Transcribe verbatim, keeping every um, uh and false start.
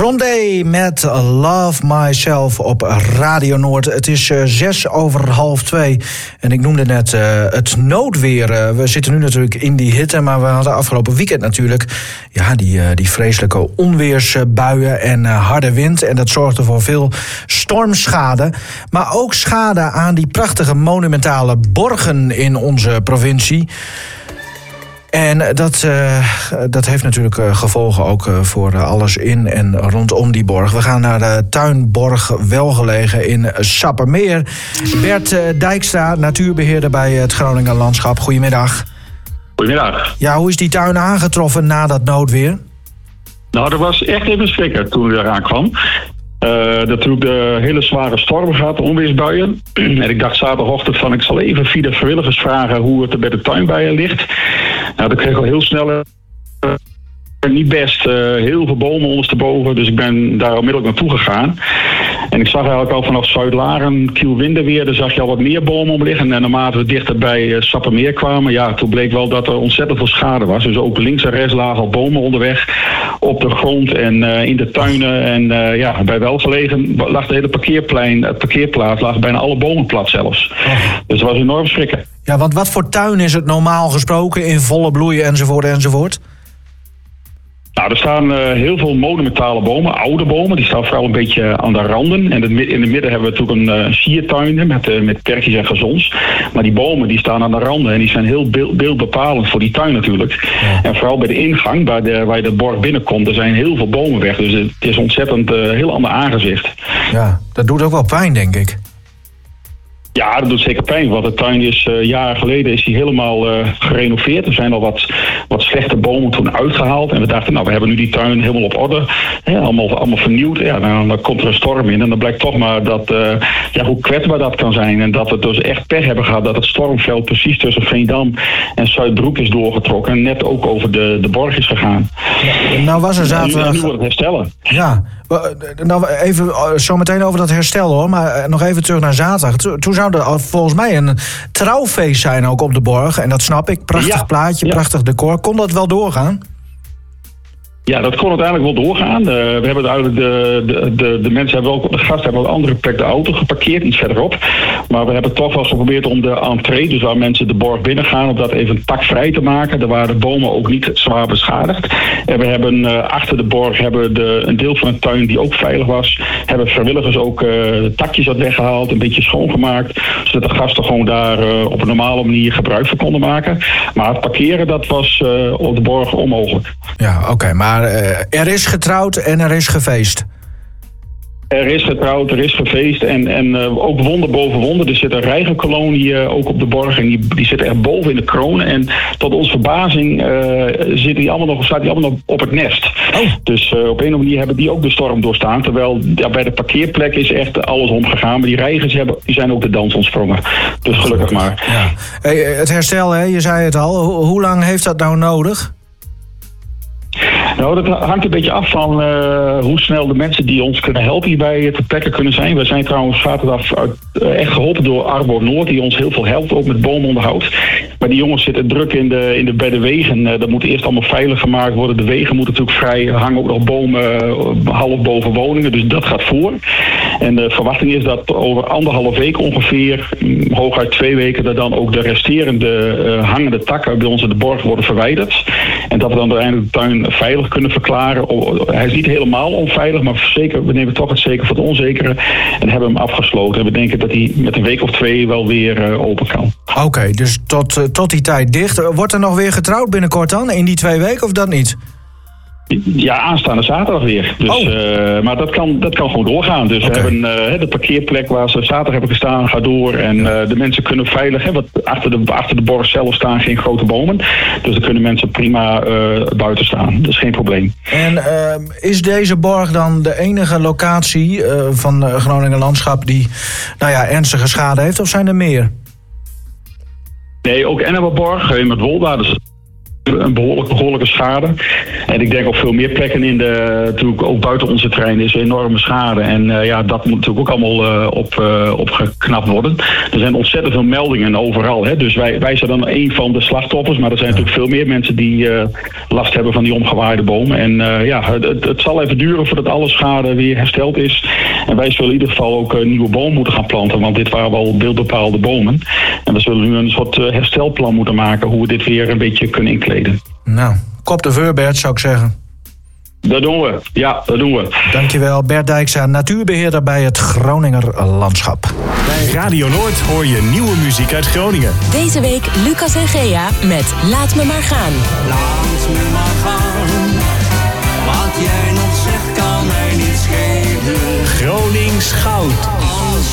Rondé met Love Myself op Radio Noord. Het is uh, zes over half twee. En ik noemde net uh, het noodweer. Uh, we zitten nu natuurlijk in die hitte, maar we hadden afgelopen weekend natuurlijk ja, die, uh, die vreselijke onweersbuien en uh, harde wind. En dat zorgde voor veel stormschade. Maar ook schade aan die prachtige monumentale borgen in onze provincie. En dat, uh, dat heeft natuurlijk uh, gevolgen ook uh, voor uh, alles in en rondom die borg. We gaan naar de tuinborg Welgelegen in Sappemeer. Bert uh, Dijkstra, natuurbeheerder bij het Groninger Landschap. Goedemiddag. Goedemiddag. Ja, hoe is die tuin aangetroffen na dat noodweer? Nou, dat was echt even schrikken toen ik eraan kwam. Uh, dat toen de hele zware storm gehad, onweersbuien. En ik dacht zaterdagochtend van ik zal even via de vrijwilligers vragen hoe het er bij de tuinbijen ligt. Nou, dat kreeg ik al heel snel uh, niet best. Uh, heel veel bomen ondersteboven, dus ik ben daar onmiddellijk naartoe gegaan. En ik zag eigenlijk al vanaf Zuid-Laren, Kielwinderweer, daar zag je al wat meer bomen om liggen. En naarmate we dichter bij uh, Sappemeer kwamen, ja, toen bleek wel dat er ontzettend veel schade was. Dus ook links en rechts lagen al bomen onderweg op de grond en uh, in de tuinen. En uh, ja, bij Welgelegen lag de hele parkeerplein, het parkeerplaats, lagen bijna alle bomen plat zelfs. Oh. Dus dat was enorm schrikken. Ja, want wat voor tuin is het normaal gesproken in volle bloei enzovoort enzovoort? Nou, er staan uh, heel veel monumentale bomen, oude bomen. Die staan vooral een beetje aan de randen. En in het midden hebben we natuurlijk een uh, siertuin met, uh, met perkjes en gazons. Maar die bomen die staan aan de randen en die zijn heel beeld, beeldbepalend voor die tuin natuurlijk. Ja. En vooral bij de ingang, bij de, waar je de borg binnenkomt, er zijn heel veel bomen weg. Dus het is ontzettend uh, heel ander aangezicht. Ja, dat doet ook wel pijn, denk ik. Ja, dat doet zeker pijn, want de tuin is uh, jaren geleden is die helemaal uh, gerenoveerd. Er zijn al wat, wat slechte bomen toen uitgehaald. En we dachten, nou, we hebben nu die tuin helemaal op orde. Hè, allemaal, allemaal vernieuwd. Ja, dan, dan komt er een storm in en dan blijkt toch maar dat, uh, ja, hoe kwetsbaar dat kan zijn. En dat we dus echt pech hebben gehad dat het stormveld precies tussen Veendam en Zuidbroek is doorgetrokken. En net ook over de, de borg is gegaan. Ja, nou was er zaterdag... En nu, nu wordt het herstellen. Ja, nou even zo meteen over dat herstel hoor. Maar nog even terug naar zaterdag. Toen zou er volgens mij een trouwfeest zijn ook op de borg. En dat snap ik. Prachtig ja, plaatje, ja. Prachtig decor. Kon dat wel doorgaan? Ja, dat kon uiteindelijk wel doorgaan. Uh, we hebben eigenlijk de, de, de, de mensen hebben wel, de gasten hebben op een andere plek de auto geparkeerd, iets verderop. Maar we hebben toch wel geprobeerd om de entree, dus waar mensen de borg binnen gaan, om dat even takvrij te maken. Daar waren de bomen ook niet zwaar beschadigd. En we hebben uh, achter de borg hebben de, een deel van de tuin die ook veilig was, hebben vrijwilligers ook uh, de takjes wat weggehaald, een beetje schoongemaakt, zodat de gasten gewoon daar uh, op een normale manier gebruik van konden maken. Maar het parkeren, dat was uh, op de borg onmogelijk. Ja, oké, okay, maar Maar uh, er is getrouwd en er is gefeest. Er is getrouwd, er is gefeest en, en uh, ook wonder boven wonder. Er zit een reigerkolonie uh, ook op de borg en die, die zit echt boven in de kronen. En tot onze verbazing uh, zit die allemaal nog, staat die allemaal nog op het nest. Oh. Dus uh, op een of andere manier hebben die ook de storm doorstaan. Terwijl ja, bij de parkeerplek is echt alles omgegaan. Maar die reigers hebben, die zijn ook de dans ontsprongen. Dus gelukkig maar. Ja. Hey, het herstel, hè, je zei het al. Ho- hoe lang heeft dat nou nodig? Nou, dat hangt een beetje af van uh, hoe snel de mensen die ons kunnen helpen hierbij ter plekke kunnen zijn. We zijn trouwens zaterdag uit, uh, echt geholpen door Arbor Noord, die ons heel veel helpt, ook met boomonderhoud. Maar die jongens zitten druk in de, in de, bij de wegen. Uh, dat moet eerst allemaal veilig gemaakt worden. De wegen moeten natuurlijk vrij, er hangen ook nog bomen uh, half boven woningen, dus dat gaat voor. En de verwachting is dat over anderhalf week ongeveer, hooguit twee weken, dat dan ook de resterende uh, hangende takken bij ons in de borg worden verwijderd. En dat we dan uiteindelijk de tuin veilig kunnen verklaren. Hij is niet helemaal onveilig, maar zeker, we nemen toch het zeker voor het onzekere en hebben hem afgesloten. En we denken dat hij met een week of twee wel weer uh, open kan. Oké, okay, dus tot, uh, tot die tijd dicht. Wordt er nog weer getrouwd binnenkort dan, in die twee weken of dat niet? Ja, aanstaande zaterdag weer. Dus, oh. uh, maar dat kan, dat kan gewoon doorgaan. Dus okay. We hebben uh, de parkeerplek waar ze zaterdag hebben gestaan, gaat door. En uh, de mensen kunnen veilig, hè, want achter de, achter de borg zelf staan geen grote bomen. Dus dan kunnen mensen prima uh, buiten staan. Dat is geen probleem. En uh, is deze borg dan de enige locatie uh, van uh, Groninger Landschap die nou ja, ernstige schade heeft? Of zijn er meer? Nee, ook Ennemerborg in het Wolda. Dus een behoorlijk, behoorlijke schade. En ik denk op veel meer plekken in de, natuurlijk ook buiten onze trein is enorme schade. En uh, ja, dat moet natuurlijk ook allemaal uh, op, uh, opgeknapt worden. Er zijn ontzettend veel meldingen overal. Hè? Dus wij, wij zijn dan een van de slachtoffers. Maar er zijn natuurlijk veel meer mensen die uh, last hebben van die omgewaaide bomen. En uh, ja, het, het zal even duren voordat alle schade weer hersteld is. En wij zullen in ieder geval ook een nieuwe boom moeten gaan planten. Want dit waren wel beeldbepaalde bomen. En we zullen nu een soort uh, herstelplan moeten maken hoe we dit weer een beetje kunnen inkleden. Nou, kop de veur, Bert, zou ik zeggen. Dat doen we. Ja, dat doen we. Dankjewel, Bert Dijkstra, natuurbeheerder bij het Groninger Landschap. Bij Radio Noord hoor je nieuwe muziek uit Groningen. Deze week Lucas en Gea met Laat me maar gaan. Laat me maar gaan. Wat jij nog zegt kan mij niet schelen. Gronings goud. Als